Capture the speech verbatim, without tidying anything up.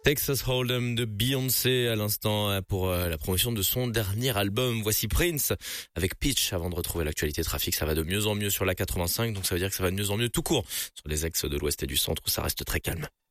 Texas Hold'em de Beyoncé à l'instant pour la promotion de son dernier album. Voici Prince avec Peach. Avant de retrouver l'actualité trafic, ça va de mieux en mieux sur la quatre-vingt-cinq, donc ça veut dire que ça va de mieux en mieux tout court sur les axes de l'ouest et du centre où ça reste très calme.